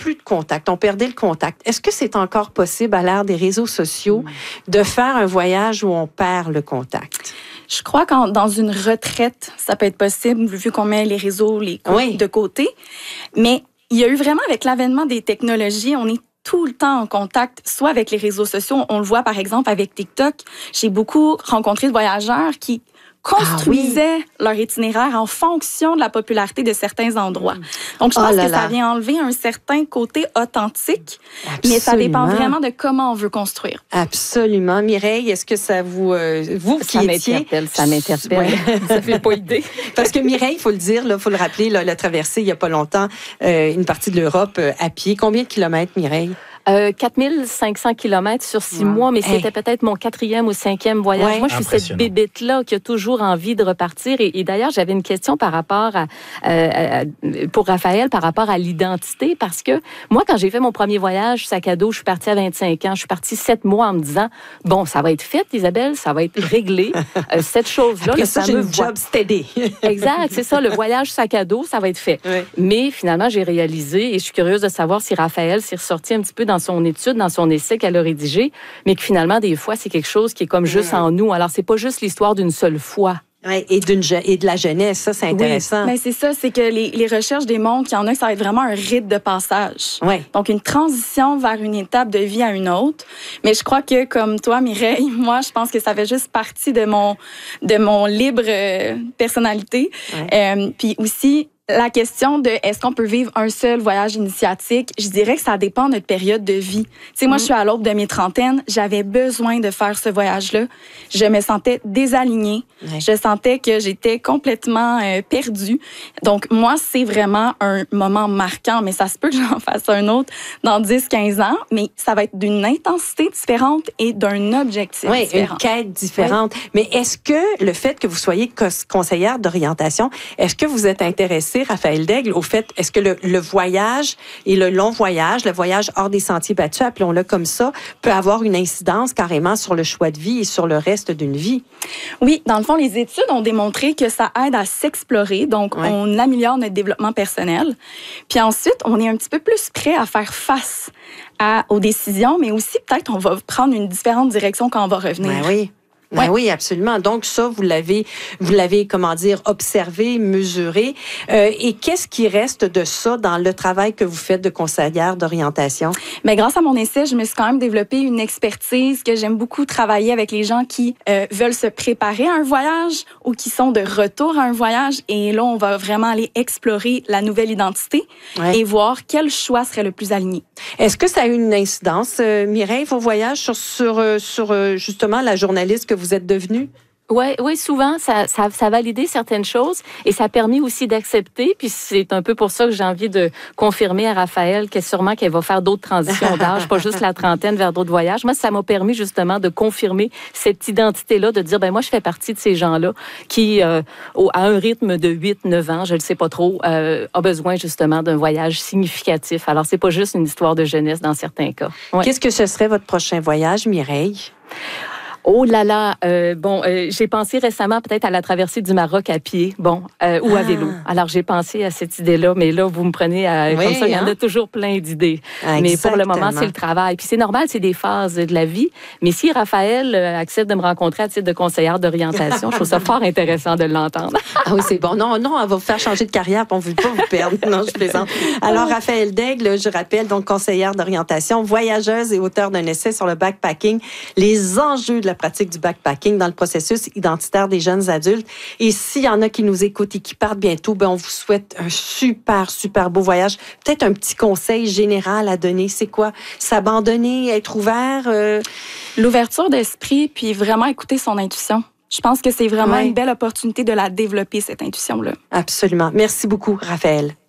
plus de contact, on perdait le contact. Est-ce que c'est encore possible à l'ère des réseaux sociaux de faire un voyage où on perd le contact? Je crois que dans une retraite, ça peut être possible, vu qu'on met les réseaux de côté. Mais il y a eu vraiment, avec l'avènement des technologies, on est tout le temps en contact, soit avec les réseaux sociaux. On le voit, par exemple, avec TikTok. J'ai beaucoup rencontré de voyageurs qui construisaient leur itinéraire en fonction de la popularité de certains endroits. Donc, je pense que ça vient enlever un certain côté authentique, mais ça dépend vraiment de comment on veut construire. Absolument. Mireille, est-ce que ça vous qui étiez... Ça m'interpelle. Ouais. Ça fait pas idée. Parce que Mireille, il faut le dire, il faut le rappeler, là, la traversée, il n'y a pas longtemps, une partie de l'Europe à pied. Combien de kilomètres, Mireille? 4500 kilomètres sur 6 mois, mais c'était peut-être mon 4e ou 5e voyage. Ouais. Moi, je suis cette bébête-là qui a toujours envie de repartir. Et d'ailleurs, j'avais une question par rapport pour Raphaël, par rapport à l'identité, parce que moi, quand j'ai fait mon premier voyage sac à dos, je suis partie à 25 ans. Je suis partie 7 mois en me disant, bon, ça va être fait, Isabelle, ça va être réglé. Cette chose-là, le fameux job steady. Exact, c'est ça, le voyage sac à dos, ça va être fait. Oui. Mais finalement, j'ai réalisé, et je suis curieuse de savoir si Raphaël s'est ressorti un petit peu dans son étude, dans son essai qu'elle a rédigé, mais que finalement, des fois, c'est quelque chose qui est comme juste en nous. Alors, c'est pas juste l'histoire d'une seule fois. Oui, et de la jeunesse, ça, c'est intéressant. Oui, mais c'est ça, c'est que les recherches démontrent qu'il y en a que ça va être vraiment un rite de passage. Oui. Donc, une transition vers une étape de vie à une autre. Mais je crois que, comme toi, Mireille, moi, je pense que ça fait juste partie de mon libre personnalité. Oui. Puis aussi, la question de est-ce qu'on peut vivre un seul voyage initiatique, je dirais que ça dépend de notre période de vie. Tu sais, moi, je suis à l'aube de mes trentaines, j'avais besoin de faire ce voyage-là. Je me sentais désalignée. Ouais. Je sentais que j'étais complètement perdue. Donc, moi, c'est vraiment un moment marquant, mais ça se peut que j'en fasse un autre dans 10-15 ans, mais ça va être d'une intensité différente et d'un objectif différent. Une quête différente. Oui. Mais est-ce que le fait que vous soyez conseillère d'orientation, est-ce que vous êtes intéressée, Raphaël Daigle, au fait, est-ce que le voyage et le long voyage, le voyage hors des sentiers battus, appelons-le comme ça, peut avoir une incidence carrément sur le choix de vie et sur le reste d'une vie? Oui, dans le fond, les études ont démontré que ça aide à s'explorer, donc on améliore notre développement personnel. Puis ensuite, on est un petit peu plus prêt à faire face aux décisions, mais aussi peut-être on va prendre une différente direction quand on va revenir. Ben oui. Ben oui, absolument. Donc ça, vous l'avez, comment dire, observé, mesuré. Et qu'est-ce qui reste de ça dans le travail que vous faites de conseillère d'orientation? Mais grâce à mon essai, je me suis quand même développé une expertise que j'aime beaucoup travailler avec les gens qui veulent se préparer à un voyage ou qui sont de retour à un voyage. Et là, on va vraiment aller explorer la nouvelle identité et voir quel choix serait le plus aligné. Est-ce que ça a eu une incidence, Mireille, vos voyages sur justement la journaliste que vous êtes devenue? Oui, souvent, ça a validé certaines choses et ça a permis aussi d'accepter. Puis c'est un peu pour ça que j'ai envie de confirmer à Raphaël qu'elle va faire d'autres transitions d'âge, pas juste la trentaine vers d'autres voyages. Moi, ça m'a permis justement de confirmer cette identité-là, de dire, moi, je fais partie de ces gens-là qui, à un rythme de 8-9 ans, je ne sais pas trop, a besoin justement d'un voyage significatif. Alors, c'est pas juste une histoire de jeunesse dans certains cas. Ouais. Qu'est-ce que ce serait votre prochain voyage, Mireille? Oh là là, j'ai pensé récemment peut-être à la traversée du Maroc à pied, ou à vélo. Alors, j'ai pensé à cette idée-là, mais là, vous me prenez comme ça, il y en a toujours plein d'idées. Mais pour le moment, c'est le travail. Puis c'est normal, c'est des phases de la vie. Mais si Raphaël accepte de me rencontrer à titre de conseillère d'orientation, je trouve ça fort intéressant de l'entendre. Ah oui, c'est bon. Non, on va vous faire changer de carrière, puis on ne veut pas vous perdre. Non, je plaisante. Alors, Raphaël Daigle, je rappelle, donc conseillère d'orientation, voyageuse et auteure d'un essai sur le backpacking, les enjeux de la pratique du backpacking dans le processus identitaire des jeunes adultes. Et s'il y en a qui nous écoutent et qui partent bientôt, on vous souhaite un super, super beau voyage. Peut-être un petit conseil général à donner. C'est quoi? S'abandonner, être ouvert? L'ouverture d'esprit, puis vraiment écouter son intuition. Je pense que c'est vraiment une belle opportunité de la développer, cette intuition-là. Absolument. Merci beaucoup, Raphaël.